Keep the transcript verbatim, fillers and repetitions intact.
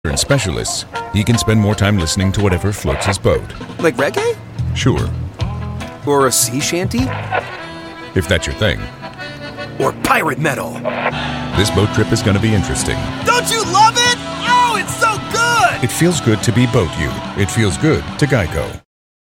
and specialists, he can spend more time listening to whatever floats his boat. Like reggae? Sure, Or a sea shanty? if that's your thing. Or pirate metal? This boat trip is going to be interesting. Don't you love it? Oh, it's so good! It feels good to be Boat You. It feels good to Geico.